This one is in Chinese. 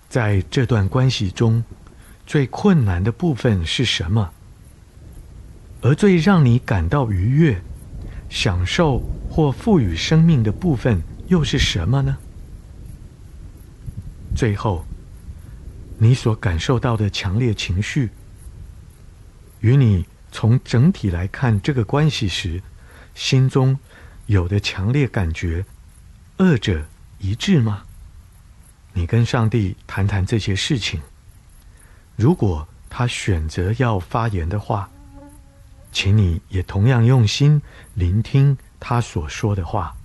在这段关系中，最困难的部分是什么？而最让你感到愉悦、享受或赋予生命的部分又是什么呢？最后，你所感受到的强烈情绪，与你从整体来看这个关系时，心中有的强烈感觉，二者一致吗？你跟上帝谈谈这些事情。如果他选择要发言的话，请你也同样用心聆听他所说的话。